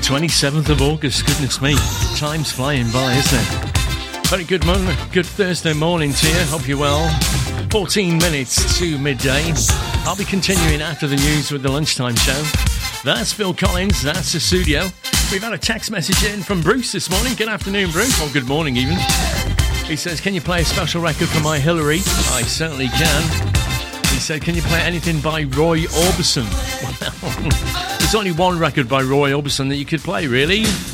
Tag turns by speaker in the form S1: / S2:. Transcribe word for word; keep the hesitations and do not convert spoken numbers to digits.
S1: twenty-seventh of August, goodness me. Time's flying by, isn't it? Very good morning, good Thursday morning to you. Hope you're well. fourteen minutes to midday. I'll be continuing after the news with the lunchtime show. That's Phil Collins, that's the studio. We've had a text message in from Bruce this morning. Good afternoon, Bruce, or good morning even. He says, can you play a special record for my Hillary? I certainly can. He said, can you play anything by Roy Orbison? Well, there's only one record by Roy Orbison that you could play, really.